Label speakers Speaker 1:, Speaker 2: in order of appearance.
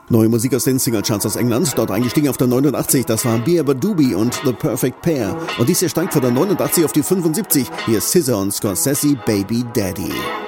Speaker 1: Neue Musik aus den Singlecharts aus England, dort eingestiegen auf der 89, das war Beaver Doobie und The Perfect Pair. Und dies hier steigt von der 89 auf die 75, hier ist SZA und Scorsese, Baby Daddy.